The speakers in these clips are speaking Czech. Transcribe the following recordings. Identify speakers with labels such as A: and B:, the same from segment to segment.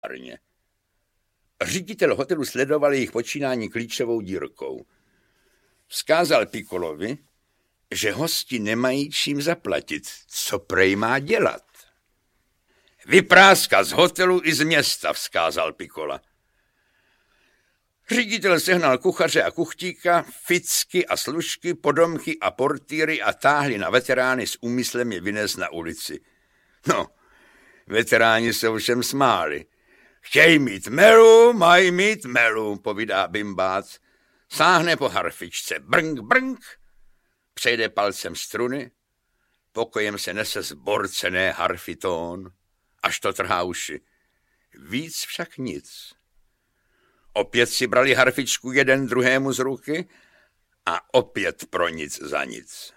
A: Ředitel hotelu sledoval jejich počínání klíčovou dírkou. Vzkázal Piccolovi, že hosti nemají čím zaplatit, co prej má dělat. Vypráskat z hotelu i z města, vzkázal Piccola. Ředitel sehnal kuchaře a kuchtíka, ficky a služky, podomky a portýry a táhli na veterány s úmyslem je vynést na ulici. No, veteráni se ovšem smáli. Chtějí mít melu, mají mít melu, povídá bimbác. Sáhne po harfičce, brnk, brnk, přejde palcem struny, pokojem se nese zborcené harfitón, až to trhá uši. Víc však nic. Opět si brali harfičku jeden druhému z ruky a opět pro nic za nic.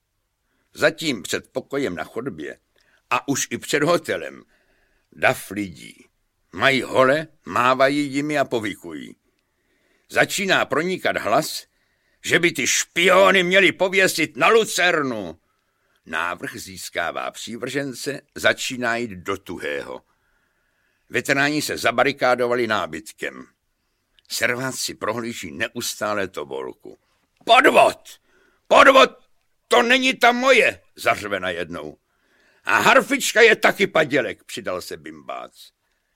A: Zatím před pokojem na chodbě a už i před hotelem dav lidí. Mají hole, mávají jimi a povykují. Začíná pronikat hlas, že by ty špiony měli pověsit na lucernu. Návrh získává přívržence, začíná jít do tuhého. Veteráni se zabarikádovali nábytkem. Servát si prohlíží neustále tobolku. Podvod! Podvod! To není ta moje, zařve najednou. A harfička je taky padělek, přidal se bimbác.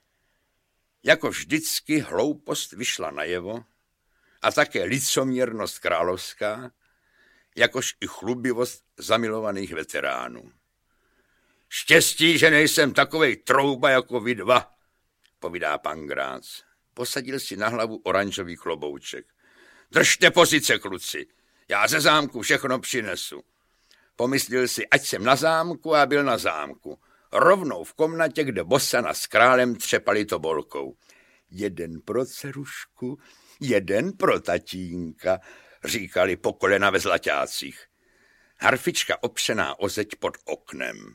A: Jako vždycky hloupost vyšla najevo a také licoměrnost královská, jakož i chlubivost zamilovaných veteránů. Štěstí, že nejsem takovej trouba jako vy dva, povídá pan Grác. Posadil si na hlavu oranžový klobouček. Držte pozice, kluci, já ze zámku všechno přinesu. Pomyslel si, ať jsem na zámku a byl na zámku. Rovnou v komnatě, kde Bosana s králem třepali tobolkou. Jeden pro dcerušku, jeden pro tatínka, říkali po kolena ve zlaťácích. Harfička opřená o zeď pod oknem.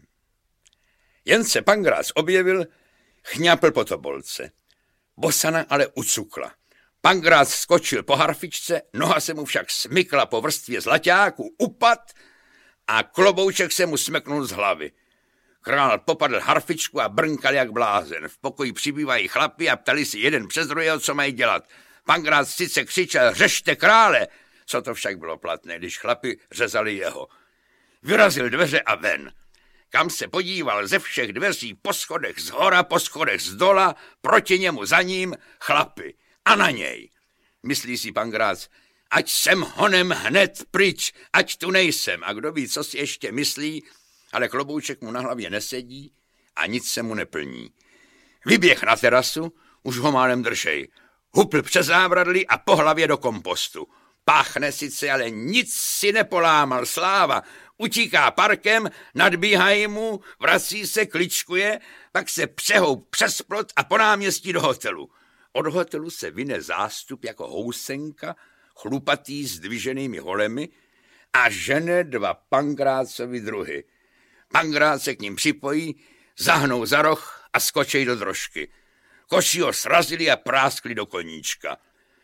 A: Jen se pan Grác objevil, chňapl po tobolce. Bosana ale ucukla. Pan Grác skočil po harfičce, noha se mu však smykla po vrstvě zlaťáku, upad a klobouček se mu smeknul z hlavy. Král popadl harfičku a brnkal jak blázen. V pokoji přibývají chlapi a ptali si jeden přes druhého, co mají dělat. Pan Grác sice křičel, řešte krále, co to však bylo platné, když chlapi řezali jeho. Vyrazil dveře a ven. Kam se podíval ze všech dveří, po schodech zhora, po schodech zdola, proti němu za ním chlapi. A na něj. Myslí si pan Grác, ať jsem honem hned pryč, ať tu nejsem. A kdo ví, co si ještě myslí, ale klobouček mu na hlavě nesedí a nic se mu neplní. Vyběh na terasu, už ho málem držej. Hupl přes zábradlí a po hlavě do kompostu. Páchne sice, ale nic si nepolámal, sláva. Utíká parkem, nadbíhají mu, vrací se, kličkuje, pak se přehoup přes plot a po náměstí do hotelu. Od hotelu se vyne zástup jako housenka, chlupatý s dviženými holemi a žene dva Pangrácovi druhy. Pan Grác se k ním připojí, zahnou za roh a skočej do drožky. Koši ho srazili a práskli do koníčka.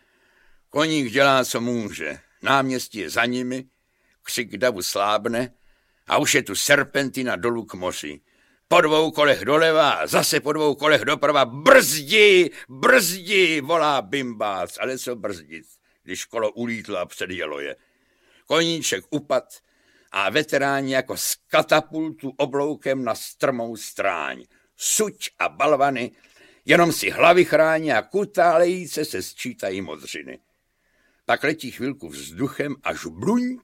A: Koník dělá, co může. Náměstí je za nimi, křik davu slábne a už je tu serpentina dolů k moři. Po 2 kolech doleva a zase po 2 kolech doprava. Brzdi, brzdi, volá bimbác. Ale co brzdit, když kolo ulítlo a předjelo je. Koníček upad a veteráni jako z katapultu obloukem na strmou stráň. Suť a balvany, jenom si hlavy chrání a kutálejíce se sčítají modřiny. Pak letí chvilku vzduchem až bluňk.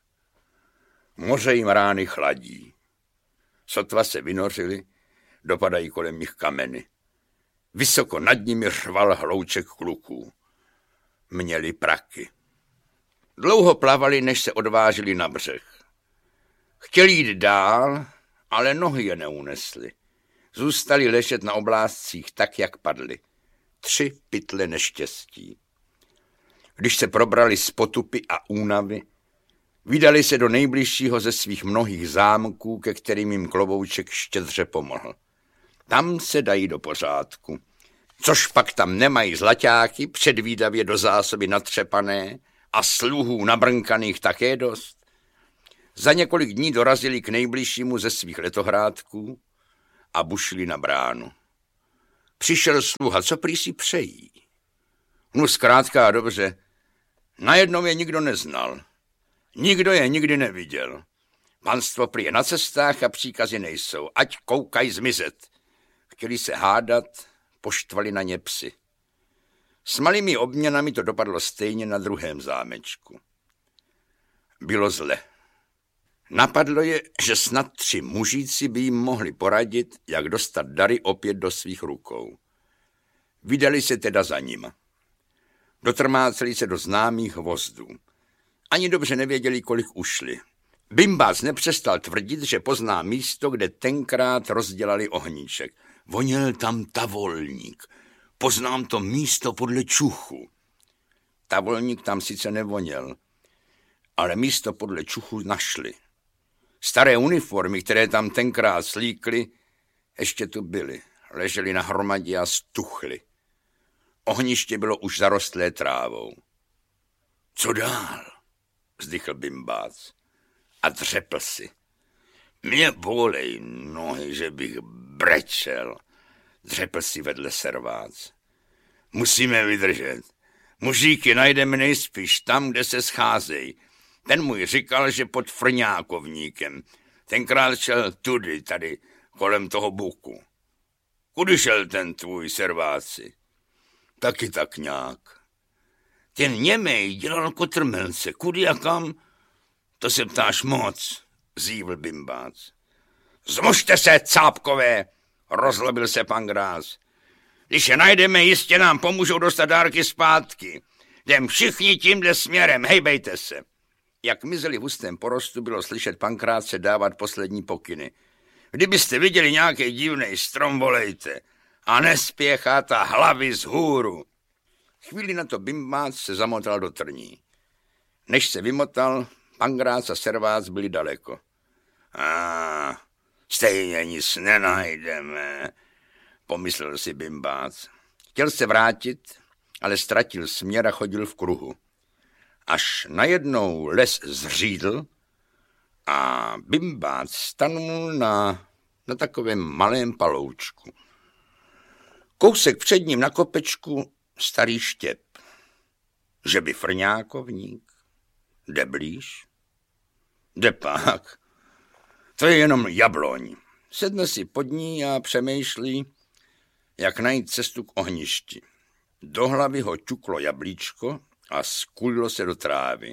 A: Moře jim rány chladí. Sotva se vynořili, dopadají kolem nich kameny. Vysoko nad nimi řval hlouček kluků. Měli praky. Dlouho plavali, než se odvážili na břeh. Chtěli jít dál, ale nohy je neunesly. Zůstali ležet na oblázcích tak, jak padli. 3 pytle neštěstí. Když se probrali z potupy a únavy, vydali se do nejbližšího ze svých mnohých zámků, ke kterým jim klobouček štědře pomohl. Tam se dají do pořádku. Což pak tam nemají zlaťáky, předvídavě do zásoby natřepané a sluhů nabrnkaných také dost. Za několik dní dorazili k nejbližšímu ze svých letohrádků a bušili na bránu. Přišel sluha, co prý si přejí. No zkrátka a dobře, najednou je nikdo neznal. Nikdo je nikdy neviděl. Panstvo prý je na cestách a příkazy nejsou. Ať koukají zmizet. Chtěli se hádat, poštvali na ně psy. S malými obměnami to dopadlo stejně na druhém zámečku. Bylo zle. Napadlo je, že snad 3 mužíci by jim mohli poradit, jak dostat dary opět do svých rukou. Vydali se teda za nima. Dotrmáceli se do známých vozdů. Ani dobře nevěděli, kolik ušli. Bimbác nepřestal tvrdit, že pozná místo, kde tenkrát rozdělali ohníček. Voněl tam tavolník. Poznám to místo podle čuchu. Tavolník tam sice nevoněl, ale místo podle čuchu našli. Staré uniformy, které tam tenkrát slíkly, ještě tu byly. Ležely na hromadě a stuchly. Ohniště bylo už zarostlé trávou. Co dál? Vzdychl Bimbác a dřepl si. Mě bolej nohy, že bych brečel. Dřepl si vedle Servác. Musíme vydržet. Mužíky najdeme nejspíš tam, kde se scházejí. Ten můj říkal, že pod Frňákovníkem. Tenkrát šel tudy, tady, kolem toho buku. Kudy šel ten tvůj, Serváci? Taky tak nějak. Ten němej dělal kotrmelce. Kudy a kam? To se ptáš moc, zívl Bimbác. Zmužte se, cápkové, rozlobil se pan Gráz. Když je najdeme, jistě nám pomůžou dostat dárky zpátky. Jdem všichni tímhle směrem, hejbejte se. Jak mizeli v hustém porostu, bylo slyšet Pankrátce dávat poslední pokyny. Kdybyste viděli nějaký divný strom, volejte. A nespěchat a hlavy z hůru. Chvíli na to Bimbác se zamotal do trní. Než se vymotal, Pankrác a Servác byli daleko. Stejně nic nenajdeme, pomyslel si Bimbác. Chtěl se vrátit, ale ztratil směr a chodil v kruhu. Až najednou les zřídl a Bimbác stanul na takovém malém paloučku. Kousek před ním na kopečku starý štěp. Že by Frňákovník? Jde blíž? Jde pak. To je jenom jabloň. Sedne si pod ní a přemýšlí, jak najít cestu k ohništi. Do hlavy ho ťuklo jablíčko a skulilo se do trávy.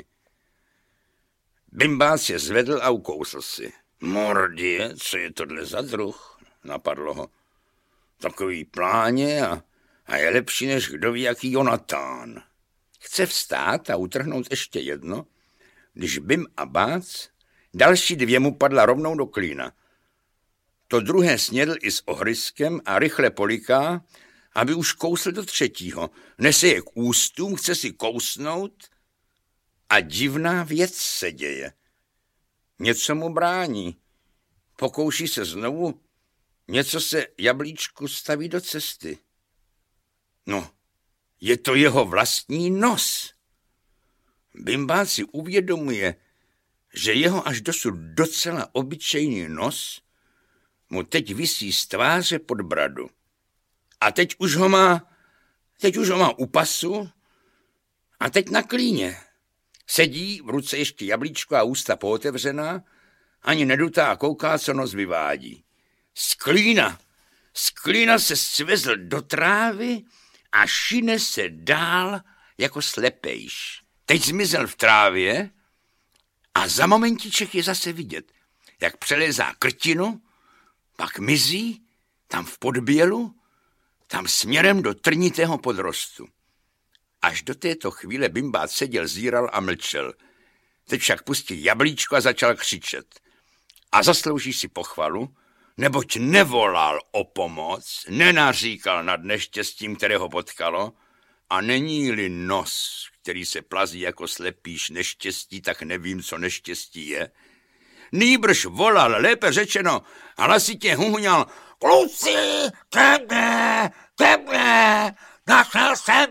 A: Bimbác je zvedl a ukousl si. Mordě, co je tohle za druh? Napadlo ho. Takový pláně a je lepší než kdo ví jaký Jonatán. Chce vstát a utrhnout ještě jedno, když Bim a Bác, další 2 mu padla rovnou do klína. To druhé snědl i s ohryskem a rychle poliká, aby už kousl do 3. Nese je k ústům, chce si kousnout a divná věc se děje. Něco mu brání. Pokouší se znovu, něco se jablíčku staví do cesty. No, je to jeho vlastní nos. Bimbác si uvědomuje, že jeho až dosud docela obyčejný nos mu teď visí z tváře pod bradu. A teď už ho má u pasu a teď na klíně. Sedí, v ruce ještě jablíčko a ústa pootevřená, ani nedutá a kouká, co nos vyvádí. Z klína se svezl do trávy a šine se dál jako slepejš. Teď zmizel v trávě a za momentíček je zase vidět, jak přelézá krtinu, pak mizí, tam v podbělu, tam směrem do trnitého podrostu. Až do této chvíle Bimbác seděl, zíral a mlčel. Teď však pustil jablíčko a začal křičet. A zaslouží si pochvalu, neboť nevolal o pomoc, nenaříkal nad neštěstím, které ho potkalo, a není-li nos, který se plazí jako slepýš neštěstí, tak nevím, co neštěstí je. Nýbrž volal, lépe řečeno, hlasitě huhňal: Kluci, ke mne, našel jsem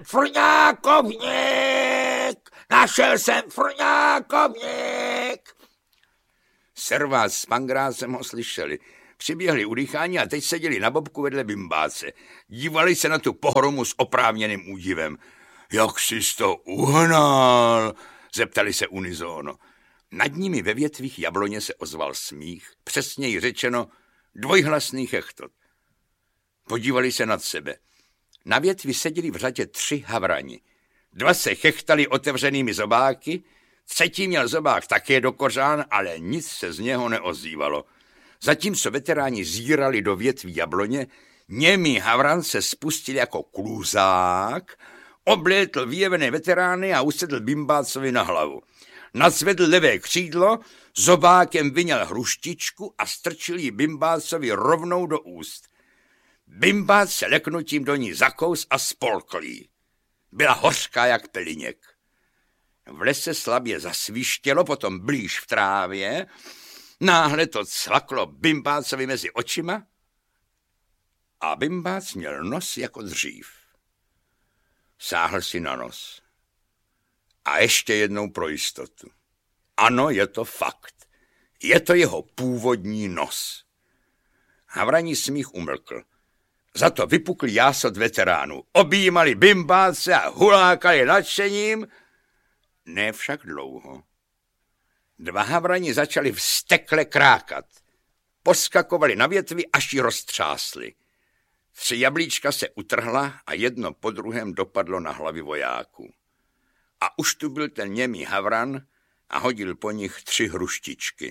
A: frňákovník. Servác s Pankrázem ho slyšeli. Přiběhli udýchání a teď seděli na bobku vedle bimbáce. Dívali se na tu pohromu s oprávněným údivem. Jak jsi to uhnal? Zeptali se unisono. Nad nimi ve větvích jabloně se ozval smích, přesněji řečeno dvojhlasný chechtot. Podívali se nad sebe. Na větvi seděli v řadě 3 havrani. 2 se chechtali otevřenými zobáky, 3. měl zobák také do kořán, ale nic se z něho neozývalo. Zatímco veteráni zírali do větví jabloně, němý havran se spustil jako kluzák, oblétl vyjevené veterány a usedl bimbácovi na hlavu. Nadzvedl levé křídlo, zobákem vyňal hruštičku a strčil ji bimbácovi rovnou do úst. Bimbác se leknutím do ní zakous a spolkl jí. Byla hořká jak peliněk. V lese slabě zasvištělo, potom blíž v trávě. Náhle to cvaklo bimbácovi mezi očima a bimbác měl nos jako dřív. Sáhl si na nos. A ještě jednou pro jistotu. Ano, je to fakt. Je to jeho původní nos. Havraní smích umlkl. Za to vypukl jásot veteránů. Objímali bimbáce a hulákali nadšením. Ne však dlouho. 2 havrani začali vztekle krákat. Poskakovali na větvi, až ji roztřásli. 3 jablíčka se utrhla a jedno po druhém dopadlo na hlavy vojáků. A už tu byl ten němý havran a hodil po nich 3 hruštičky.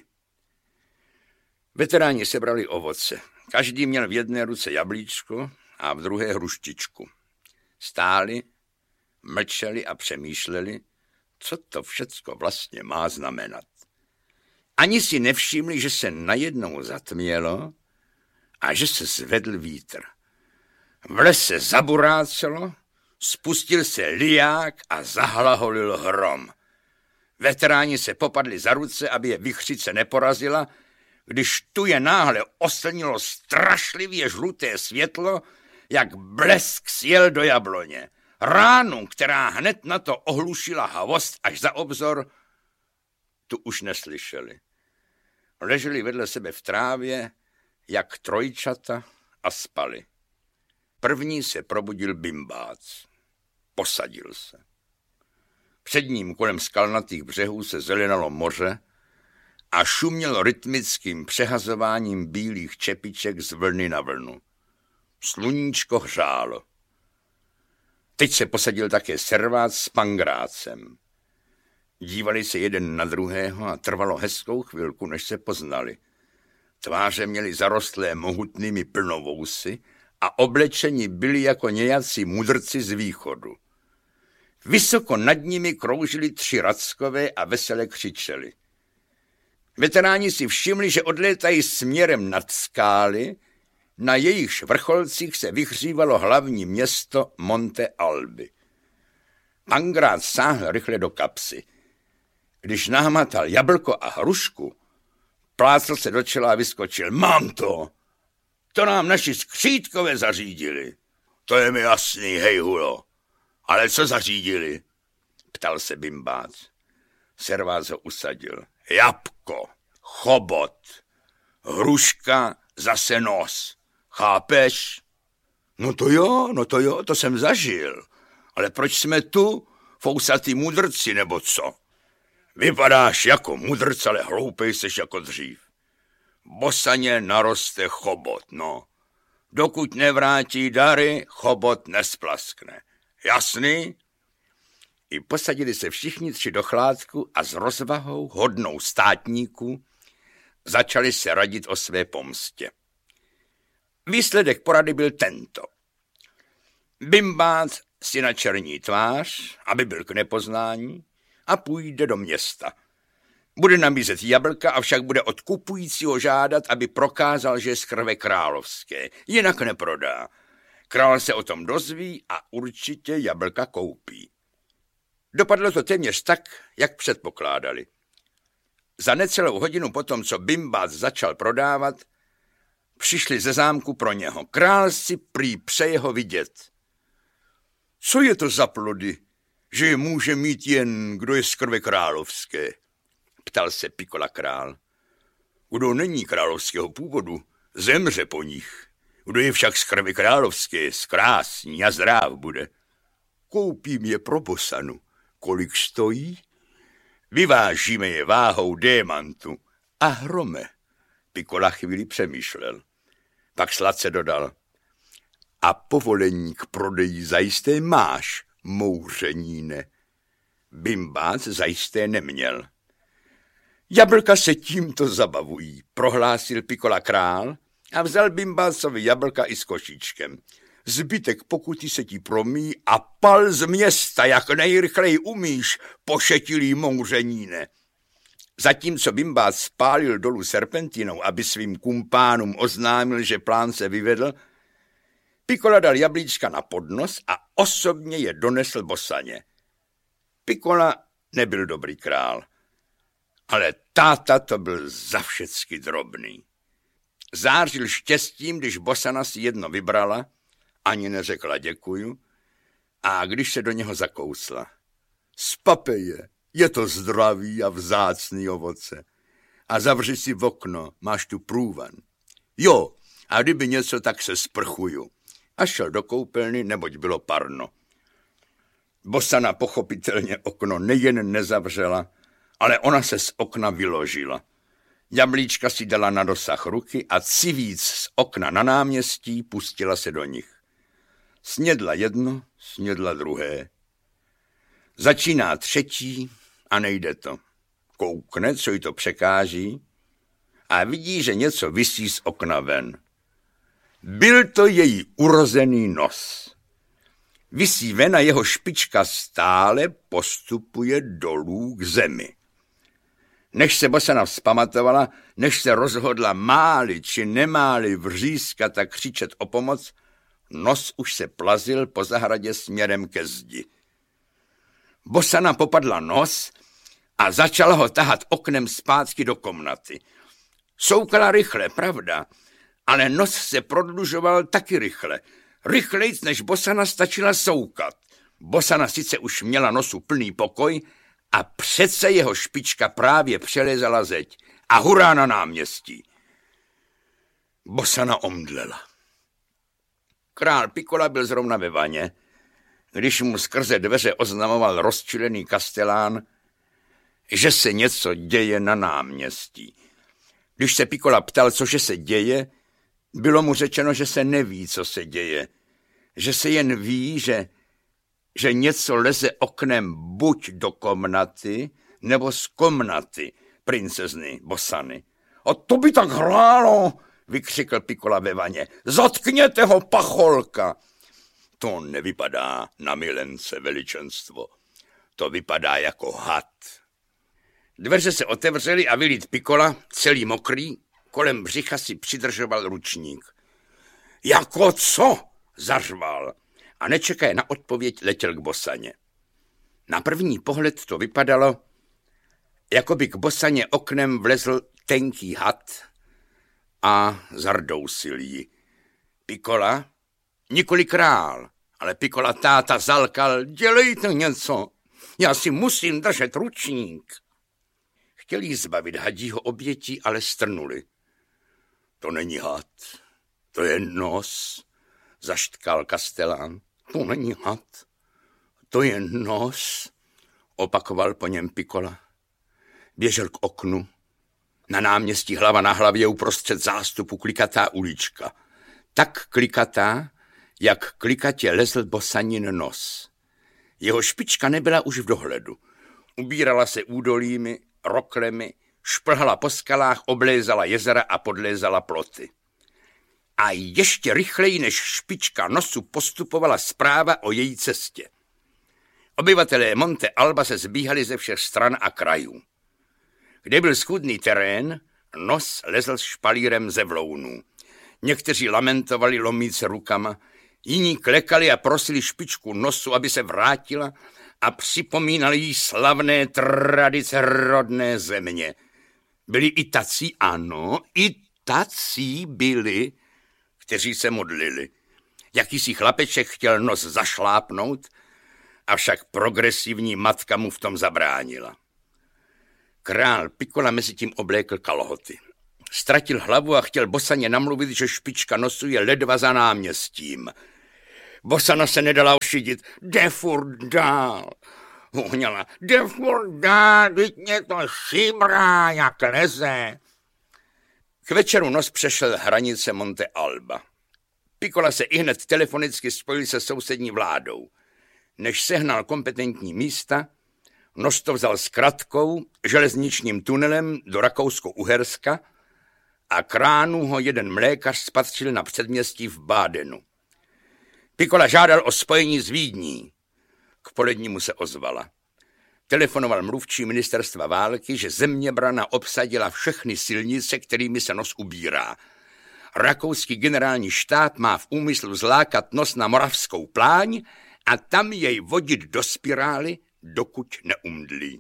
A: Veteráni sebrali ovoce. Každý měl v jedné ruce jablíčko a v druhé hruštičku. Stáli, mlčeli a přemýšleli, co to všecko vlastně má znamenat. Ani si nevšimli, že se najednou zatmělo a že se zvedl vítr. V lese zaburácelo, spustil se liják a zahlaholil hrom. Veteráni se popadli za ruce, aby je vichřice neporazila, když tu je náhle oslnilo strašlivě žluté světlo, jak blesk sjel do jabloně. Ránu, která hned na to ohlušila havost až za obzor, tu už neslyšeli. Leželi vedle sebe v trávě, jak trojčata a spali. První se probudil bimbác. Posadil se. Před ním kolem skalnatých břehů se zelenalo moře a šumělo rytmickým přehazováním bílých čepiček z vlny na vlnu. Sluníčko hřálo. Teď se posadil také servát s pangrácem. Dívali se jeden na druhého a trvalo hezkou chvilku, než se poznali. Tváře měli zarostlé mohutnými plnovousy a oblečeni byli jako nějací mudrci z východu. Vysoko nad nimi kroužili 3 rackové a vesele křičeli. Veteráni si všimli, že odlétají směrem nad skály, na jejichž vrcholcích se vyhřívalo hlavní město Monte Albi. Pangrác sáhl rychle do kapsy. Když nahmatal jablko a hrušku, plácl se do čela a vyskočil. Mám to! To nám naši skřítkové zařídili. To je mi jasný, hej hulo. Ale co zařídili? Ptal se bimbác. Servác ho usadil. Jabko, chobot, hruška, zase nos. Chápeš? No to jo, to jsem zažil. Ale proč jsme tu, fousatý mudrci, nebo co? Vypadáš jako mudrc, ale hloupej seš jako dřív. Bosaně naroste chobot, no. Dokud nevrátí dary, chobot nesplaskne. Jasný? I posadili se všichni 3 do chládku a s rozvahou hodnou státníků začali se radit o své pomstě. Výsledek porady byl tento. Bimbác si načerní tvář, aby byl k nepoznání, a půjde do města. Bude nabízet jablka, avšak bude od kupujícího žádat, aby prokázal, že je z krve královské. Jinak neprodá. Král se o tom dozví a určitě jablka koupí. Dopadlo to téměř tak, jak předpokládali. Za necelou hodinu potom, co bimbác začal prodávat, přišli ze zámku pro něho. Král si prý přeje ho vidět. Co je to za plody, že je může mít jen, kdo je z krve královské? Ptal se Pikola král. Kdo není královského původu, Zemře po nich. Kdo je však z krvi královské, zkrásní a zdrav bude. Koupím je pro Bosanu. Kolik stojí? Vyvážíme je váhou démantu. A hrome. Pikola chvíli přemýšlel. Pak sladce dodal. A povolení k prodeji zajisté máš, mouřeníne. Bimbác zajisté neměl. Jablka se tímto zabavují, prohlásil Pikola král a vzal Bimbácovi jablka i s košíčkem. Zbytek pokuty se ti promí a pal z města, jak nejrychleji umíš, pošetilý mouřeníne. Zatímco Bimbác spálil dolů serpentinou, aby svým kumpánům oznámil, že plán se vyvedl, Pikola dal jablíčka na podnos a osobně je donesl Bosaně. Pikola nebyl dobrý král, ale táta to byl zavšecky drobný. Zářil štěstím, když Bosana si jedno vybrala, ani neřekla děkuju, a když se do něho zakousla. Spapeje, je to zdravý a vzácný ovoce. A zavři si v okno, máš tu průvan. Jo, a kdyby něco, tak se sprchuju. A šel do koupelny, neboť bylo parno. Bosana pochopitelně okno nejen nezavřela, ale ona se z okna vyložila. Jablíčka si dala na dosah ruky a civíc z okna na náměstí pustila se do nich. Snědla jedno, snědla druhé. Začíná třetí a nejde to. Koukne, co jí to překáží, a vidí, že něco visí z okna ven. Byl to její urozený nos. Visí ven a jeho špička stále postupuje dolů k zemi. Než se Bosana vzpamatovala, než se rozhodla máli či nemáli vřískat a křičet o pomoc, nos už se plazil po zahradě směrem ke zdi. Bosana popadla nos a začala ho tahat oknem zpátky do komnaty. Soukala rychle, pravda, ale nos se prodlužoval taky rychle. Rychlejc než Bosana stačila soukat. Bosana sice už měla nosu plný pokoj, a přece jeho špička právě přelezala zeď. A hurá na náměstí. Bosana omdlela. Král Pikola byl zrovna ve vaně, když mu skrze dveře oznamoval rozčilený kastelán, že se něco děje na náměstí. Když se Pikola ptal, cože se děje, bylo mu řečeno, že se neví, co se děje, že se jen ví, že něco leze oknem buď do komnaty, nebo z komnaty princezny Bosany. A to by tak hrálo, vykřikl Pikola ve vaně. Zatkněte ho, pacholka! To nevypadá na milence, veličenstvo. To vypadá jako had. Dveře se otevřely a vylít Pikola, celý mokrý, kolem břicha si přidržoval ručník. Jako co? Zařval a nečekaje na odpověď letěl k Bosaně. Na první pohled to vypadalo, jako by k Bosaně oknem vlezl tenký had a zardousil ji. Pikola, nikoli král, ale Pikola táta zalkal, dělejte něco, já si musím držet ručník. Chtěl jí zbavit hadího obětí, ale strnuli. To není had, to je nos, zaštkal kastelán. To není had, to je nos, opakoval po něm Pikola. Běžel k oknu. Na náměstí hlava na hlavě uprostřed zástupu klikatá ulička. Tak klikatá, jak klikatě lezl Bosanin nos. Jeho špička nebyla už v dohledu. Ubírala se údolími, roklemi, šplhala po skalách, oblézala jezera a podlézala ploty. A ještě rychleji než špička nosu postupovala zpráva o její cestě. Obyvatelé Monte Alba se zbíhali ze všech stran a krajů. Kde byl schůdný terén, nos lezl špalírem ze vlounů. Někteří lamentovali lomíce rukama, jiní klekali a prosili špičku nosu, aby se vrátila a připomínali jí slavné tradice rodné země. Byli i tací, ano, i tací byli, kteří se modlili. Jakýsi chlapeček chtěl nos zašlápnout, avšak progresivní matka mu v tom zabránila. Král Pikola mezi tím oblékl kalhoty. Ztratil hlavu a chtěl Bosaně namluvit, že špička nosu je ledva za náměstím. Bosana se nedala ošidit. Jde furt dál. Uhněla. Jde furt dál, teď mě to šimrá, jak leze. K večeru Nos přešel hranice Monte Alba. Piccola se ihned telefonicky spojil se sousední vládou. Než sehnal kompetentní místa, Nos to vzal s kratkou železničním tunelem do Rakousko-Uherska a k ránu ho jeden mlékař spatřil na předměstí v Bádenu. Piccola žádal o spojení s Vídní. K polednímu se ozvala. Telefonoval mluvčí ministerstva války, že zeměbrana obsadila všechny silnice, kterými se Nos ubírá. Rakouský generální štáb má v úmyslu zlákat Nos na Moravskou pláň a tam jej vodit do spirály, dokud neumdlí.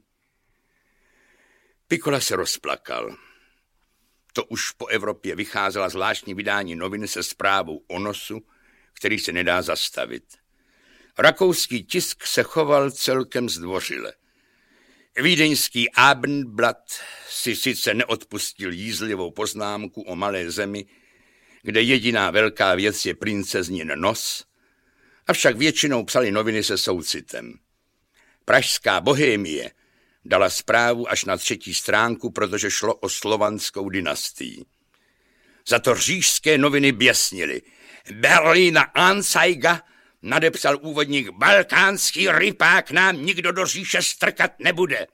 A: Piccola se rozplakal. To už po Evropě vycházela zvláštní vydání novin se zprávou o Nosu, který se nedá zastavit. Rakouský tisk se choval celkem zdvořile. Vídeňský Abendblatt si sice neodpustil jízlivou poznámku o malé zemi, kde jediná velká věc je princeznin nos, avšak většinou psali noviny se soucitem. Pražská Bohémie dala zprávu až na 3. stránku, protože šlo o slovanskou dynastii. Za to říšské noviny běsnily. Berliner Anzeiger nadepsal úvodník: balkánský rypák nám nikdo do říše strkat nebude.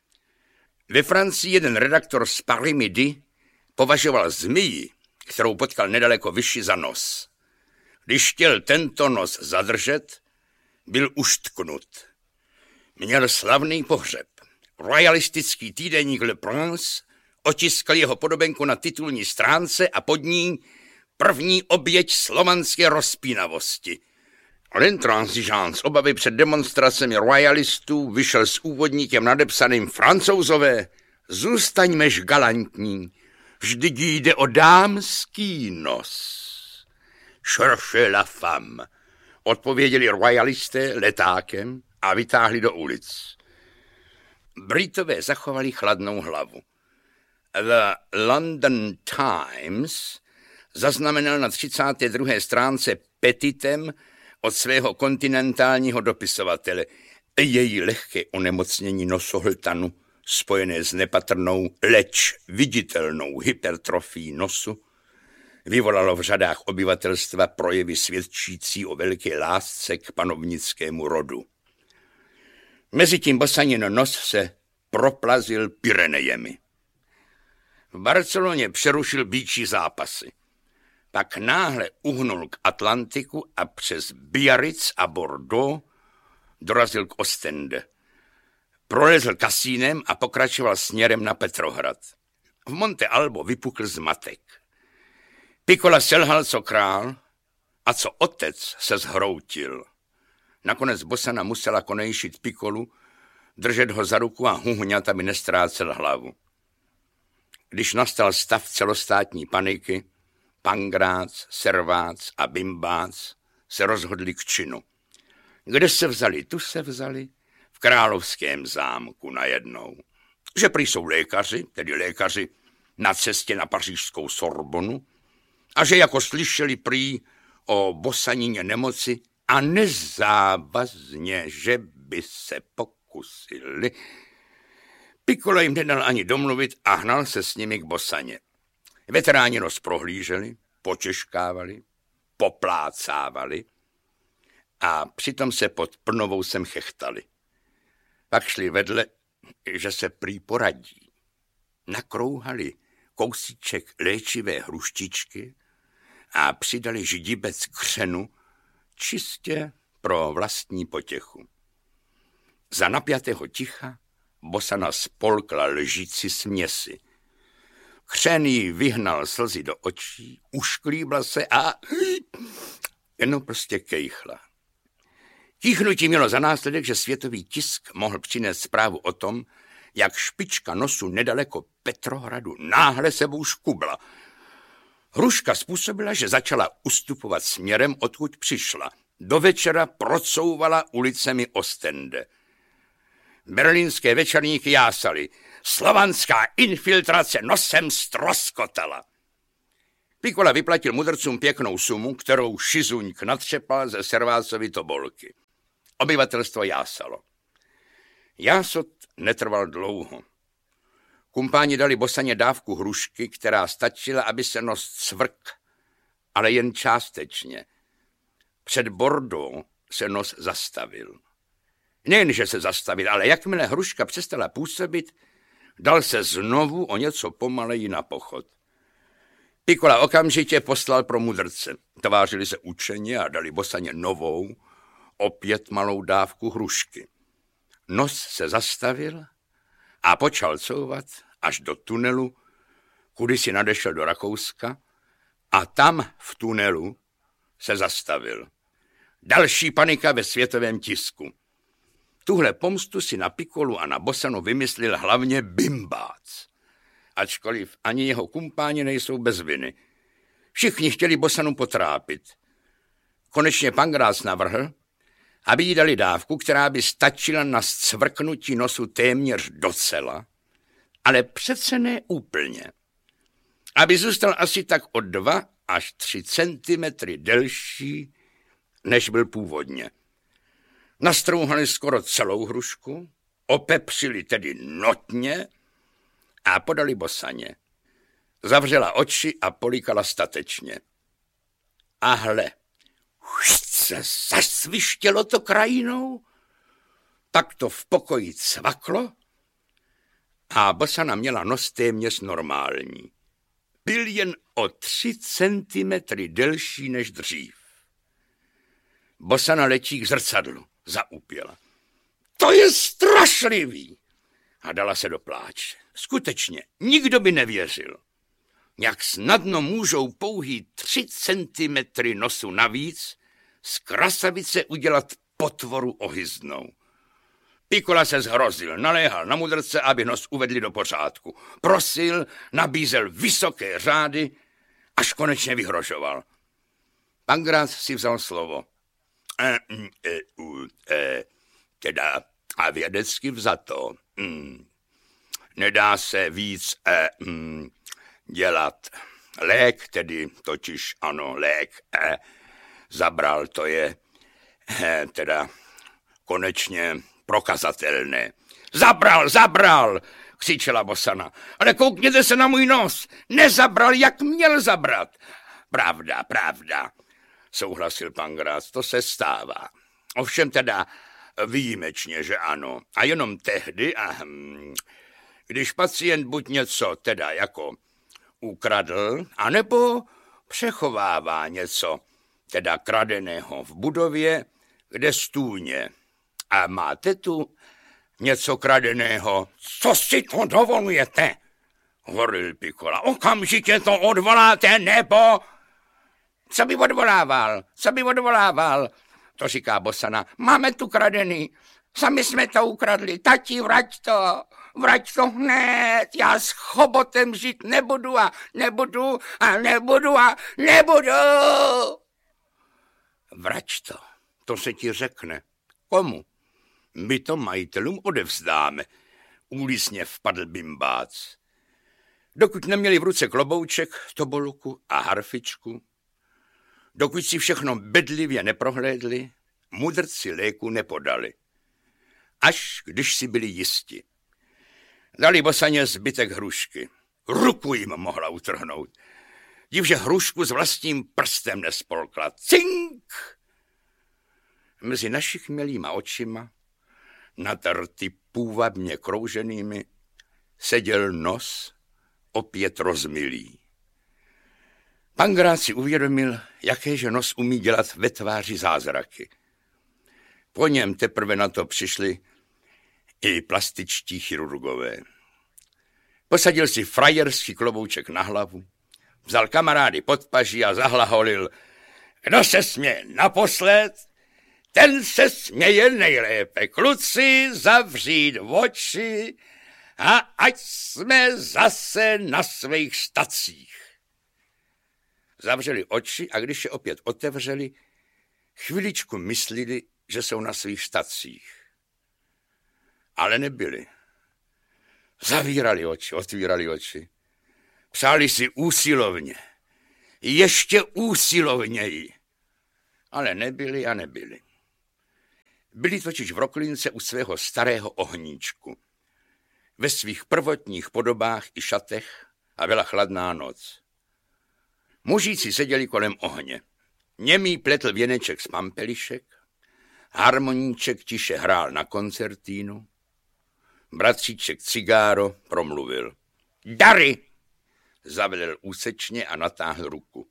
A: Ve Francii jeden redaktor z Paris Midi považoval zmiji, kterou potkal nedaleko Vichy, za nos. Když chtěl tento nos zadržet, byl uštknut. Měl slavný pohřeb. Royalistický týdeník Le Prince otiskl jeho podobenku na titulní stránce a pod ní první oběť slovanské rozpínavosti. L'Intransigeant z obavy před demonstracemi royalistů vyšel s úvodníkem nadepsaným: Francouzové, zůstaňmež galantní, vždyť jde o dámský nos. Cherchez la femme, odpověděli royalisté letákem a vytáhli do ulic. Britové zachovali chladnou hlavu. The London Times zaznamenal na 32. stránce petitem od svého kontinentálního dopisovatele: její lehké onemocnění nosohltanu, spojené s nepatrnou, leč viditelnou hypertrofií nosu, vyvolalo v řadách obyvatelstva projevy svědčící o velké lásce k panovnickému rodu. Mezitím Bosanin nos se proplazil Pyrenejemi. V Barceloně přerušil býčí zápasy. Pak náhle uhnul k Atlantiku a přes Biarritz a Bordeaux dorazil k Ostende. Prolezl kasínem a pokračoval směrem na Petrohrad. V Monte Albo vypukl zmatek. Piccola selhal co král a co otec se zhroutil. Nakonec Bosana musela konejšit Piccolu, držet ho za ruku a huhňat, aby nestrácel hlavu. Když nastal stav celostátní paniky, Pangrác, Servác a Bimbác se rozhodli k činu. Kde se vzali? Tu se vzali v královském zámku najednou. Že prý jsou lékaři, tedy lékaři na cestě na pařížskou Sorbonu, a že jako slyšeli prý o Bosanině nemoci a nezávazně, že by se pokusili. Piccola jim nedal ani domluvit a hnal se s nimi k Bosaně. Veteráni nos prohlíželi, počeškávali, poplácávali a přitom se pod plnovousem chechtali. Pak šli vedle, že se prý poradí. Nakrouhali kousíček léčivé hruštičky a přidali židibec křenu čistě pro vlastní potěchu. Za napjatého ticha Bosana spolkla lžíci směsi. Křen jí vyhnal slzy do očí, ušklíbla se a jenom prostě kejchla. Kýchnutí mělo za následek, že světový tisk mohl přinést zprávu o tom, jak špička nosu nedaleko Petrohradu náhle sebou škubla. Hruška způsobila, že začala ustupovat směrem, odkud přišla. Do večera procouvala ulicemi Ostende. Berlínské večerníky jásaly: Slovanská infiltrace nosem ztroskotala. Pikola vyplatil mudrcům pěknou sumu, kterou Šizuňk natřepal ze Servácovy tobolky. Obyvatelstvo jásalo. Jásot netrval dlouho. Kumpáni dali Bosaně dávku hrušky, která stačila, aby se nos cvrk, ale jen částečně. Před Bordou se nos zastavil. Nejenže se zastavil, ale jakmile hruška přestala působit, dal se znovu o něco pomaleji na pochod. Pikola okamžitě poslal pro mudrce. Tvářili se učeně a dali Bosaně novou, opět malou dávku hrušky. Nos se zastavil a počal couvat až do tunelu, kudy si nadešel do Rakouska, a tam v tunelu se zastavil. Další panika ve světovém tisku. Tuhle pomstu si na Pikolu a na Bosanu vymyslel hlavně Bimbác, ačkoliv ani jeho kumpáni nejsou bez viny. Všichni chtěli Bosanu potrápit. Konečně Pankrác navrhl, aby jí dali dávku, která by stačila na zcvrknutí nosu téměř docela, ale přece ne úplně. Aby zůstal asi tak o 2 až 3 centimetry delší, než byl původně. Nastrouhali skoro celou hrušku, opepřili tedy notně a podali Bosaně. Zavřela oči a políkala statečně. A hle, se zasvištělo to krajinou, tak to v pokoji cvaklo a Bosana měla nos téměř normální. Byl jen o 3 centimetry delší než dřív. Bosana letí k zrcadlu, zaupěla. To je strašlivý! A dala se do pláče. Skutečně, nikdo by nevěřil. Jak snadno můžou pouhý 3 centimetry nosu navíc z krasavice udělat potvoru ohyznou. Pikola se zhrozil, naléhal na mudrce, aby nos uvedli do pořádku. Prosil, nabízel vysoké řády, až konečně vyhrožoval. Pankrác si vzal slovo. Teda a vědecky vzato. Nedá se víc dělat. Lék, tedy totiž ano, lék zabral, to je teda konečně prokazatelné. Zabral, křičela Bosana. Ale koukněte se na můj nos. Nezabral, jak měl zabrat. Pravda, souhlasil Pankrác, to se stává. Ovšem teda výjimečně, že ano. A jenom tehdy, když pacient buď něco teda jako ukradl, anebo přechovává něco teda kradeného v budově, kde stůně. A máte tu něco kradeného? Co si to dovolujete? Horil Pikola. Okamžitě to odvoláte, nebo... Co by odvolával? To říká Bosana. Máme tu kradený. Sami jsme to ukradli. Tati, vrať to hned. Já s chobotem žít nebudu. Vrať to se ti řekne. Komu? My to majitelům odevzdáme. Úlisně vpadl Bimbác. Dokud neměli v ruce klobouček, tobolku a harfičku, dokud si všechno bedlivě neprohlédli, mudrci léku nepodali. Až když si byli jisti. Dali Bosaně zbytek hrušky. Ruku jim mohla utrhnout. Divže hrušku s vlastním prstem nespolkla. Cink! Mezi našich milýma očima, natrty půvabně krouženými, seděl nos, opět rozmilý. Pankrác si uvědomil, jakéže nos umí dělat ve tváři zázraky. Po něm teprve na to přišli i plastičtí chirurgové. Posadil si frajerský klobouček na hlavu, vzal kamarády pod paží a zahlaholil. Kdo se směje naposled, ten se směje nejlépe. Kluci, zavřít oči a ať jsme zase na svých stacích. Zavřeli oči a když je opět otevřeli, chviličku myslili, že jsou na svých stacích. Ale nebyli. Zavírali oči, otvírali oči. Přáli si úsilovně. Ještě úsilovněji. Ale nebyli a nebyli. Byli totiž v Roklince u svého starého ohníčku. Ve svých prvotních podobách i šatech a byla chladná noc. Mužíci seděli kolem ohně. Němý pletl věneček z pampelišek, harmoníček tiše hrál na koncertínu, bratříček cigáro promluvil. Dary! Zavelel úsečně a natáhl ruku.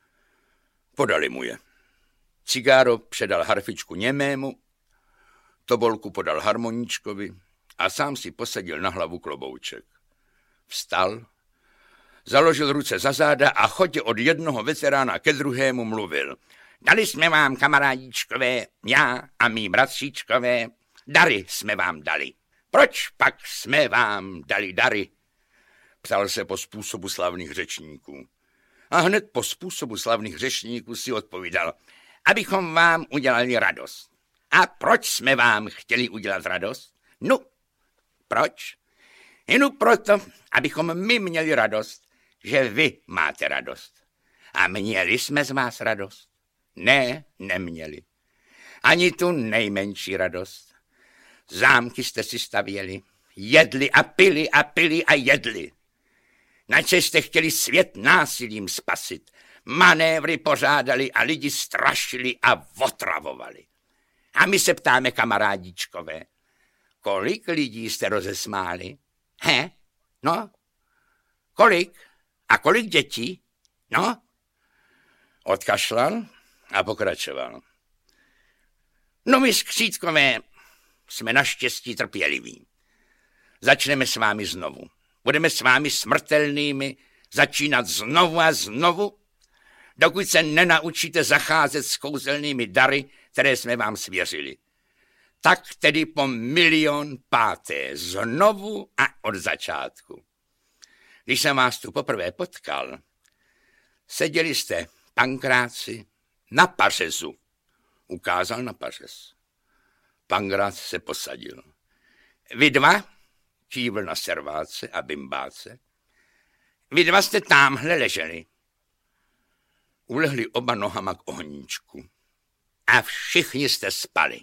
A: Podali mu je. Cigáro předal harfičku němému, tobolku podal harmoníčkovi a sám si posadil na hlavu klobouček. Vstal, založil ruce za záda a chodě od jednoho veterána ke druhému mluvil. Dali jsme vám, kamarádíčkové, já a mý bratříčkové, dary jsme vám dali. Proč pak jsme vám dali dary? Ptal se po způsobu slavných řečníků. A hned po způsobu slavných řečníků si odpovídal, abychom vám udělali radost. A proč jsme vám chtěli udělat radost? No, proč? Jenom proto, abychom my měli radost, že vy máte radost. A měli jsme z vás radost? Ne, neměli. Ani tu nejmenší radost. Zámky jste si stavěli, jedli a pili a pili a jedli. Načež jste chtěli svět násilím spasit, manévry pořádali a lidi strašili a otravovali. A my se ptáme, kamarádíčkové, kolik lidí jste rozesmáli? He? No? Kolik? A kolik dětí? No? Odkašlal a pokračoval. No my skřítkové jsme naštěstí trpěliví. Začneme s vámi znovu. Budeme s vámi smrtelnými začínat znovu a znovu, dokud se nenaučíte zacházet s kouzelnými dary, které jsme vám svěřili. Tak tedy po 1,000,000 znovu a od začátku. Když jsem vás tu poprvé potkal, seděli jste, Pankráci, na pařezu. Ukázal na pařez. Pankrác se posadil. Vy dva, kývl na serváce a bimbáce, vy dva jste támhle leželi. Ulehli oba nohama k ohníčku. A všichni jste spali.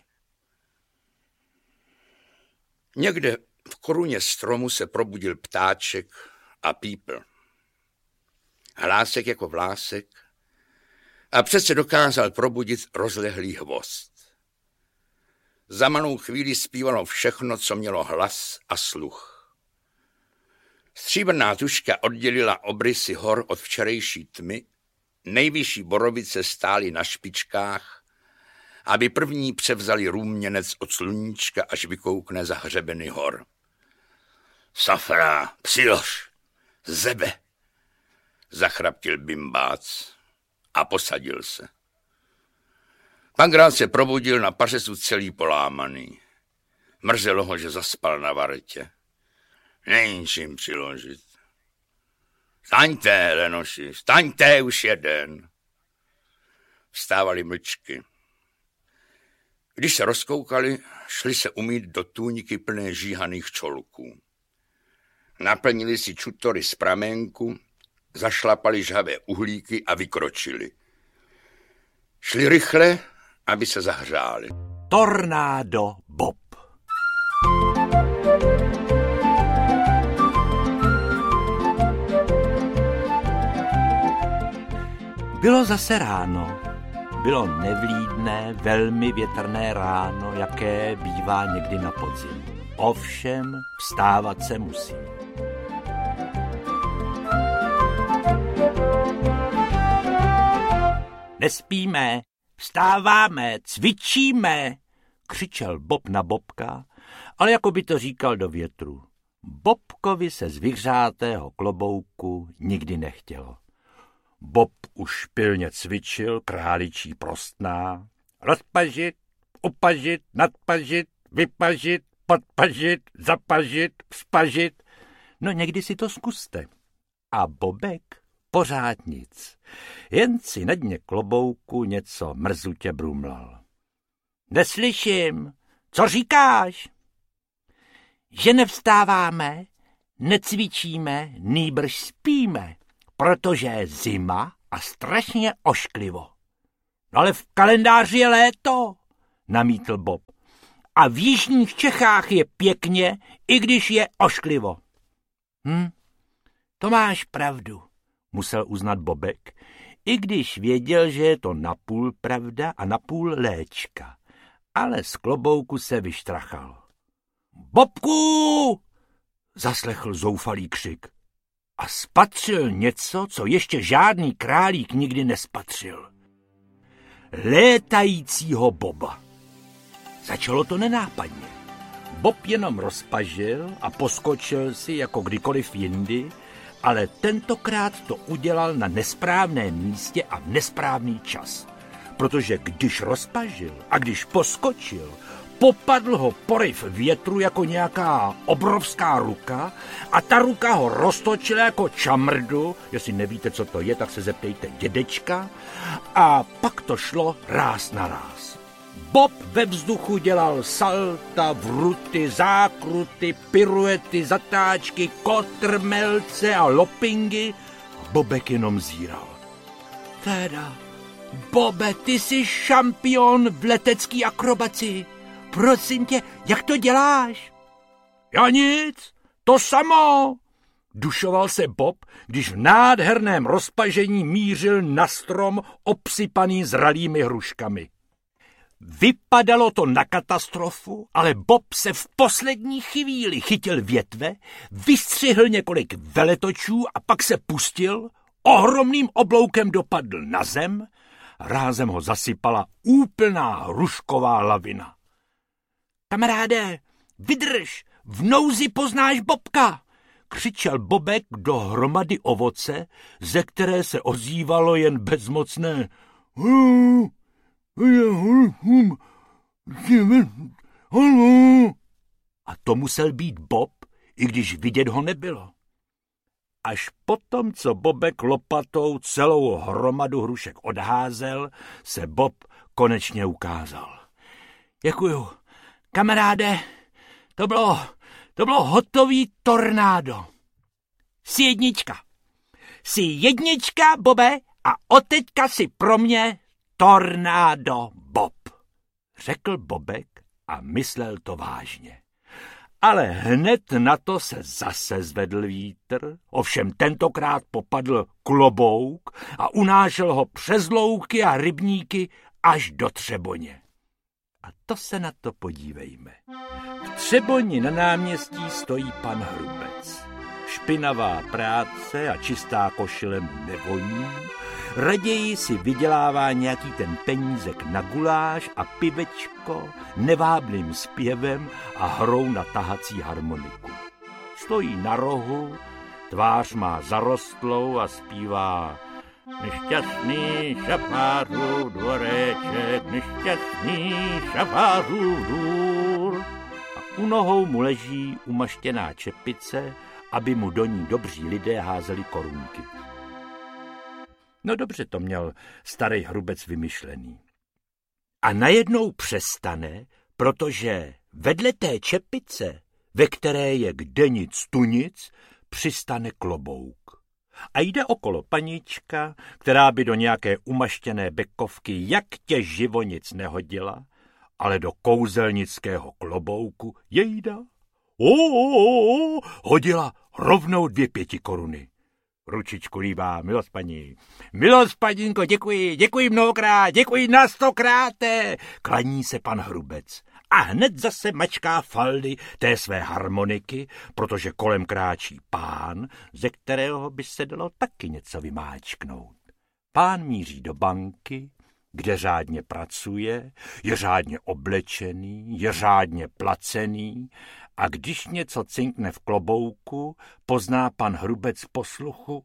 A: Někde v koruně stromu se probudil ptáček a pípl. Hlásek jako vlásek a přece dokázal probudit rozlehlý hvozd. Za malou chvíli zpívalo všechno, co mělo hlas a sluch. Stříbrná tužka oddělila obrysy hor od včerejší tmy, nejvyšší borovice stály na špičkách, aby první převzali růměnec od sluníčka, až vykoukne za hřebeny hor. Safra, přilož, zebe, zachraptil bimbác a posadil se. Pankrác se probudil na pařezu celý polámaný. Mrzelo ho, že zaspal na vartě. Není čím přiložit. Staňte, Lenoši, staňte už jeden. Vstávali mlčky. Když se rozkoukali, šli se umýt do tůňky plné žíhaných čolků. Naplnili si čutory z pramenku, zašlapali žhavé uhlíky a vykročili. Šli rychle, aby se zahřáli.
B: Tornádo Bob. Bylo zase ráno. Bylo nevlídné, velmi větrné ráno, jaké bývá někdy na podzim. Ovšem, vstávat se musí. Nespíme, vstáváme, cvičíme, křičel Bob na Bobka, ale jako by to říkal do větru. Bobkovi se z vyhřátého klobouku nikdy nechtělo. Bob už pilně cvičil králičí prostná. Rozpažit, upažit, nadpažit, vypažit, podpažit, zapažit, vzpažit. No někdy si to zkuste. A Bobek pořád nic. Jen si na dně klobouku něco mrzutě brumlal. Neslyším. Co říkáš? Že nevstáváme, necvičíme, nýbrž spíme, protože je zima a strašně ošklivo. Ale v kalendáři je léto, namítl Bob. A v jižních Čechách je pěkně, i když je ošklivo. To máš pravdu, musel uznat Bobek, i když věděl, že je to napůl pravda a napůl léčka. Ale z klobouku se vyštrachal. Bobku! Zaslechl zoufalý křik a spatřil něco, co ještě žádný králík nikdy nespatřil. Létajícího Boba. Začalo to nenápadně. Bob jenom rozpažil a poskočil si jako kdykoliv jindy, ale tentokrát to udělal na nesprávném místě a v nesprávný čas. Protože když rozpažil a když poskočil, popadl ho poryv větru jako nějaká obrovská ruka a ta ruka ho roztočila jako čamrdu, jestli nevíte, co to je, tak se zeptejte dědečka, a pak to šlo ráz na ráz. Bob ve vzduchu dělal salta, vruty, zákruty, piruety, zatáčky, kotrmelce a lopingy a Bobek jenom zíral. Teda, Bobe, ty jsi šampion v letecký akrobaci. Prosím tě, jak to děláš? Já nic, to samo, dušoval se Bob, když v nádherném rozpažení mířil na strom obsypaný zralými hruškami. Vypadalo to na katastrofu, ale Bob se v poslední chvíli chytil větve, vystřihl několik veletočů a pak se pustil, ohromným obloukem dopadl na zem, rázem ho zasypala úplná hrušková lavina. Kamaráde, vydrž, v nouzi poznáš Bobka, křičel Bobek do hromady ovoce, ze které se ozývalo jen bezmocné a to musel být Bob, i když vidět ho nebylo. Až potom, co Bobek lopatou celou hromadu hrušek odházel, se Bob konečně ukázal. Děkuju, kamaráde, to bylo hotový tornádo. Jsi jednička, Bobe, a odteďka si pro mě tornádo Bob, řekl Bobek a myslel to vážně. Ale hned na to se zase zvedl vítr, ovšem tentokrát popadl klobouk a unášel ho přes louky a rybníky až do Třeboně. A to se na to podívejme. V Třeboni na náměstí stojí pan Hrubec. Špinavá práce a čistá košile mu nevoní, raději si vydělává nějaký ten penízek na guláš a pivečko, nevábným zpěvem a hrou na tahací harmoniku. Stojí na rohu, tvář má zarostlou a zpívá: Nešťastný šafářův dvoreček, nešťastný šafářův dvůr. A u nohou mu leží umaštěná čepice, aby mu do ní dobří lidé házeli korunky. No dobře to měl starý Hrubec vymyšlený. A najednou přestane, protože vedle té čepice, ve které je kde nic tu nic, přistane klobouk. A jde okolo panička, která by do nějaké umaštěné bekovky jak tě živo nic nehodila, ale do kouzelnického klobouku jejda hodila rovnou 2 5 Ručičku líbá, milost paní. Milost paninko, děkuji mnohokrát, děkuji na 100krát, klaní se pan Hrubec. A hned zase mačká faldy té své harmoniky, protože kolem kráčí pán, ze kterého by se dalo taky něco vymáčknout. Pán míří do banky, kde řádně pracuje, je řádně oblečený, je řádně placený, a když něco cinkne v klobouku, pozná pan Hrubec po sluchu: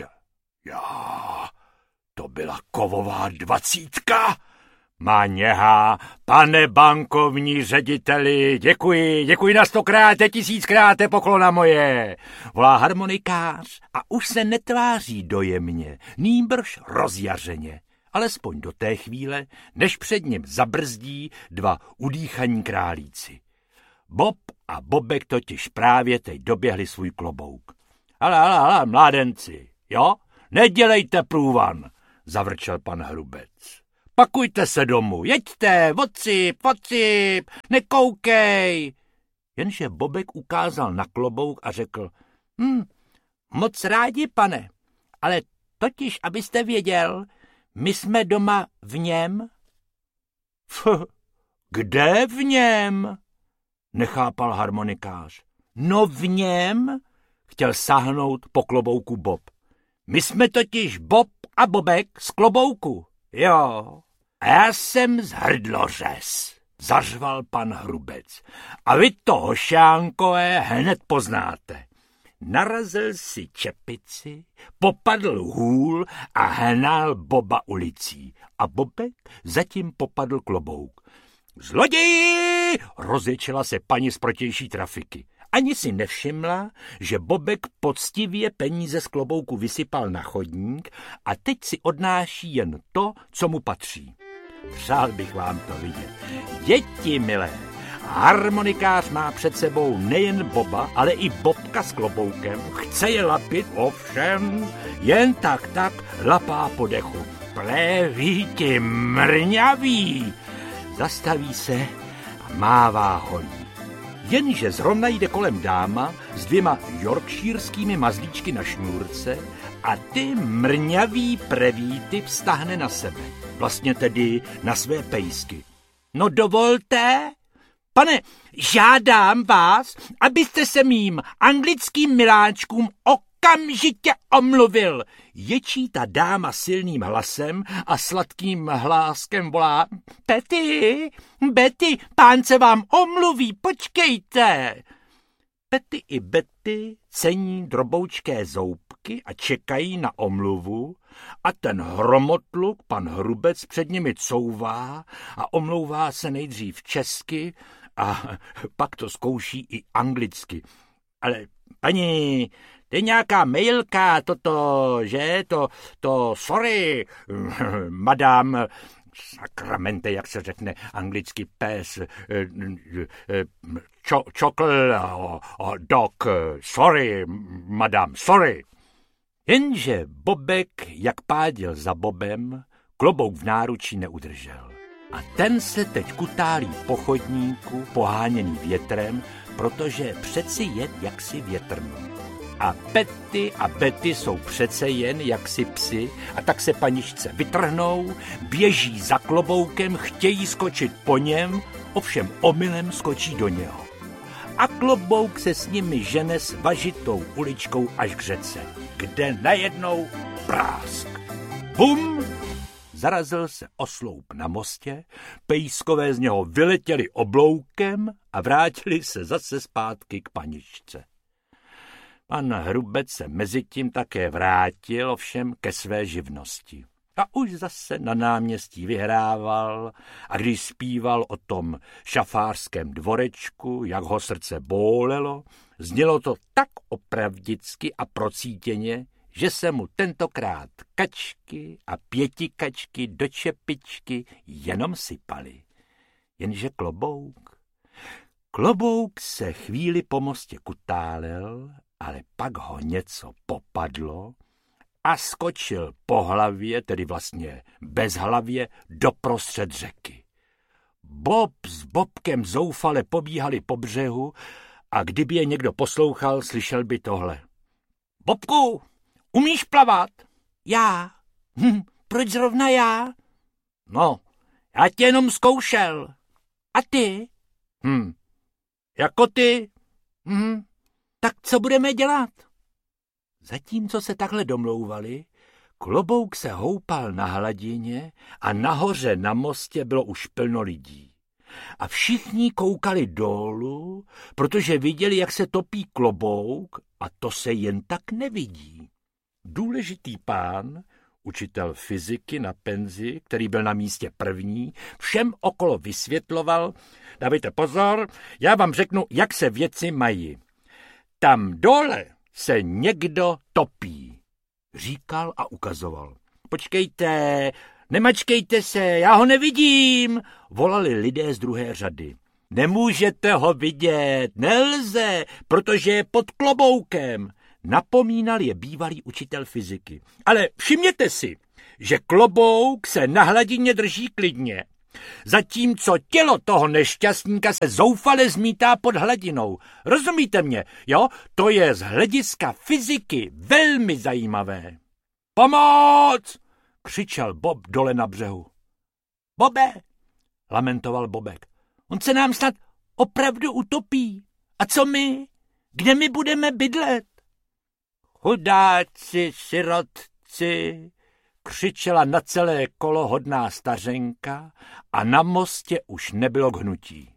B: to byla kovová 20. Má něhá, pane bankovní řediteli, děkuji na 100krát, 1000krát, poklona moje, volá harmonikář a už se netváří dojemně, nýbrž rozjařeně, alespoň do té chvíle, než před ním zabrzdí 2 udýchaní králíci. Bob A Bobek totiž právě teď doběhli svůj klobouk. Ale, mládenci, jo? Nedělejte průvan, zavrčel pan Hrubec. Pakujte se domů, jeďte, vocip, nekoukej. Jenže Bobek ukázal na klobouk a řekl, moc rádi, pane, ale totiž, abyste věděl, my jsme doma v něm. Kde v něm? Nechápal harmonikář. No v něm, chtěl sáhnout po klobouku Bob. My jsme totiž Bob a Bobek z klobouku. Jo, a já jsem z hrdlořez, zařval pan Hrubec. A vy to, hošánkové, hned poznáte. Narazil si čepici, popadl hůl a hnal Boba ulicí. A Bobek zatím popadl klobouk. Zloději! Rozječela se paní z protější trafiky. Ani si nevšimla, že Bobek poctivě peníze z klobouku vysypal na chodník a teď si odnáší jen to, co mu patří. Přál bych vám to vidět. Děti milé, harmonikář má před sebou nejen Boba, ale i Bobka s kloboukem. Chce je lapit, ovšem, jen tak lapá po dechu. Pleví ti mrňavý. Zastaví se a mává holí. Jenže zrovna jde kolem dáma s 2 yorkshireskými mazlíčky na šňůrce a ty mrňavý prevíty vztahne na sebe. Vlastně tedy na své pejsky. No dovolte, pane, žádám vás, abyste se mým anglickým miláčkům okamžitě omluvil. Ječí ta dáma silným hlasem a sladkým hláskem volá. Betty, pán se vám omluví, počkejte. Petty i Betty cení droboučké zoubky a čekají na omluvu a ten hromotluk, pan Hrubec, před nimi couvá a omlouvá se nejdřív česky a pak to zkouší i anglicky. Ale paní, to je nějaká mailka, že? To, sorry, madame, sakramente, jak se řekne anglicky pes, čokl, dog, sorry, madame, sorry. Jenže Bobek, jak páděl za Bobem, klobouk v náručí neudržel. A ten se teď kutálí po chodníku, poháněný větrem, protože přeci jen jaksi větrno. A Petty a Betty jsou přece jen jaksi psi a tak se paničce vytrhnou, běží za kloboukem, chtějí skočit po něm, ovšem omylem skočí do něho. A klobouk se s nimi žene svažitou uličkou až k řece, kde najednou prásk. Bum! Zarazil se osloup na mostě, pejskové z něho vyletěli obloukem a vrátili se zase zpátky k paničce. Pan Hrubec se mezitím také vrátil, ovšem ke své živnosti. A už zase na náměstí vyhrával a když zpíval o tom šafářském dvorečku, jak ho srdce bólelo, znělo to tak opravdicky a procítěně, že se mu tentokrát kačky a 5 kačky do čepičky jenom sypaly. Jenže klobouk se chvíli po mostě kutálel, ale pak ho něco popadlo a skočil po hlavě, tedy vlastně bez hlavě, doprostřed řeky. Bob s Bobkem zoufale pobíhali po břehu a kdyby je někdo poslouchal, slyšel by tohle. Bobku, umíš plavat? Já. Proč zrovna já? No, já tě jenom zkoušel. A ty? Jako ty? Tak co budeme dělat? Zatímco se takhle domlouvali, klobouk se houpal na hladině a nahoře na mostě bylo už plno lidí. A všichni koukali dolů, protože viděli, jak se topí klobouk a to se jen tak nevidí. Důležitý pán, učitel fyziky na penzi, který byl na místě první, všem okolo vysvětloval, dávejte pozor, já vám řeknu, jak se věci mají. Tam dole se někdo topí, říkal a ukazoval. Počkejte, nemačkejte se, já ho nevidím, volali lidé z druhé řady. Nemůžete ho vidět, nelze, protože je pod kloboukem, napomínal je bývalý učitel fyziky. Ale všimněte si, že klobouk se na hladině drží klidně, zatímco tělo toho nešťastníka se zoufale zmítá pod hladinou. Rozumíte mě, jo? To je z hlediska fyziky velmi zajímavé. Pomoc! Křičel Bob dole na břehu. Bobe, lamentoval Bobek, on se nám snad opravdu utopí. A co my? Kde my budeme bydlet? Chudáci, sirotci, křičela na celé kolo hodná stařenka a na mostě už nebylo k hnutí.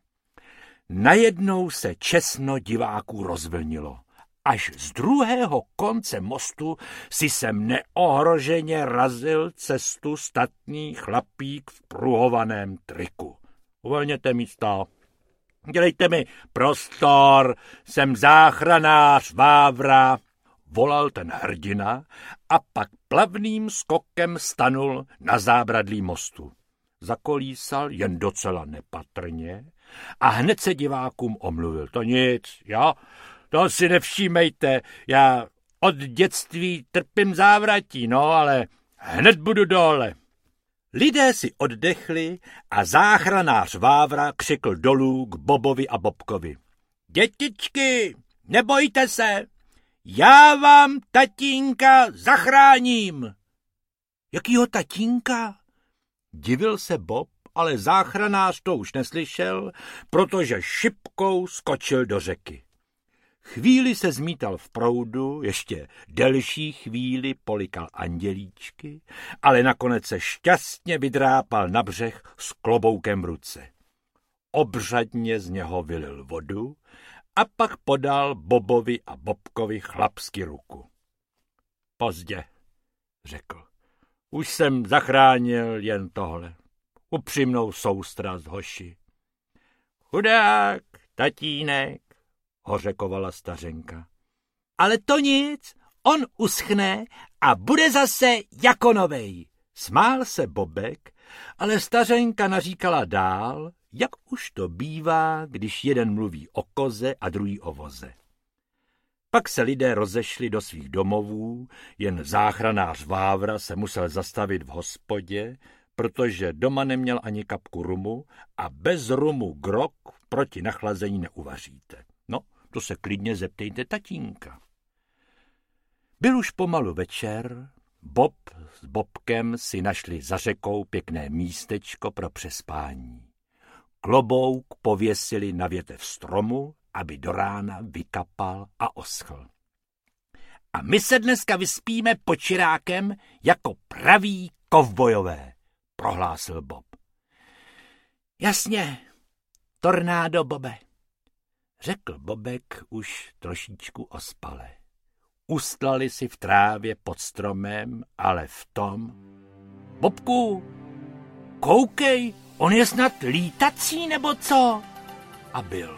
B: Najednou se česno diváků rozvlnilo. Až z druhého konce mostu si sem neohroženě razil cestu statný chlapík v pruhovaném triku. Uvolněte místo. Dělejte mi prostor, jsem záchranář Vávra, volal ten hrdina a pak plavným skokem stanul na zábradlí mostu. Zakolísal jen docela nepatrně a hned se divákům omluvil. To nic, jo? To si nevšímejte, já od dětství trpím závratí, no, ale hned budu dole. Lidé si oddechli a záchranář Vávra křikl dolů k Bobovi a Bobkovi. Dětičky, nebojte se, já vám tatínka zachráním. Jakýho tatínka? Divil se Bob, ale záchranář to už neslyšel, protože šipkou skočil do řeky. Chvíli se zmítal v proudu, ještě delší chvíli polikal andělíčky, ale nakonec se šťastně vydrápal na břeh s kloboukem v ruce. Obřadně z něho vylil vodu a pak podal Bobovi a Bobkovi chlapsky ruku. Pozdě, řekl. Už jsem zachránil jen tohle. Upřímnou soustrast, hoši. Chudák, tatínek, hořekovala stařenka. Ale to nic, on uschne a bude zase jako novej. Smál se Bobek, ale stařenka naříkala dál, jak už to bývá, když jeden mluví o koze a druhý o voze. Pak se lidé rozešli do svých domovů, jen záchranář Vávra se musel zastavit v hospodě, protože doma neměl ani kapku rumu a bez rumu grog proti nachlazení neuvaříte. No, to se klidně zeptejte tatínka. Byl už pomalu večer, Bob s Bobkem si našli za řekou pěkné místečko pro přespání. Klobouk pověsili na větev stromu, aby do rána vykapal a oschl. A my se dneska vyspíme pod čirákem jako praví kovbojové, prohlásil Bob. Jasně, tornádo, Bobe, řekl Bobek už trošičku ospale. Ustlali si v trávě pod stromem, ale v tom... Bobku, koukej, on je snad lítací, nebo co? A byl.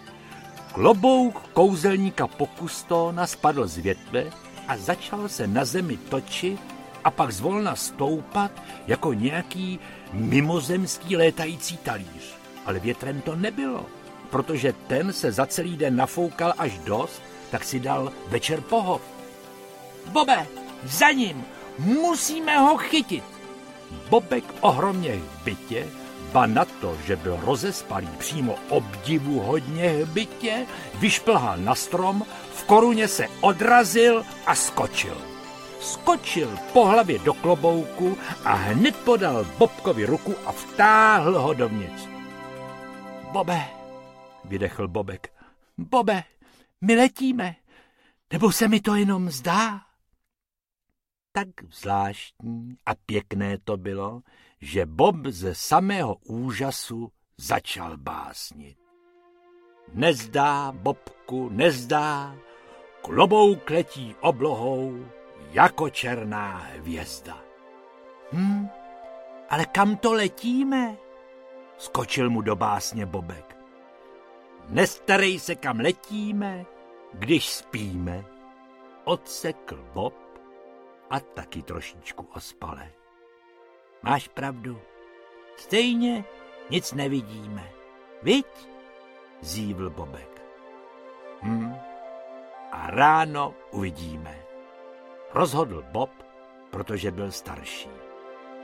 B: Klobouk kouzelníka Pokustóna spadl z větve a začal se na zemi točit a pak zvolna stoupat jako nějaký mimozemský létající talíř. Ale větrem to nebylo, protože ten se za celý den nafoukal až dost, tak si dal večer pohov. Bobe, za ním, musíme ho chytit. Bobek ohromně hbitě, ba na to, že byl rozespalý přímo obdivuhodně hbitě, vyšplhal na strom, v koruně se odrazil a skočil. Skočil po hlavě do klobouku a hned podal Bobkovi ruku a vtáhl ho dovnitř. Bobe, vydechl Bobek, Bobe, my letíme, nebo se mi to jenom zdá? Tak zvláštní a pěkné to bylo, že Bob ze samého úžasu začal básnit. Nezdá, Bobku, nezdá, klobouk letí oblohou jako černá hvězda. Ale kam to letíme? Skočil mu do básně Bobek. Nestarej se, kam letíme, když spíme, odsekl Bob a taky trošičku ospale. Máš pravdu, stejně nic nevidíme, viď? zívl Bobek. A ráno uvidíme, rozhodl Bob, protože byl starší.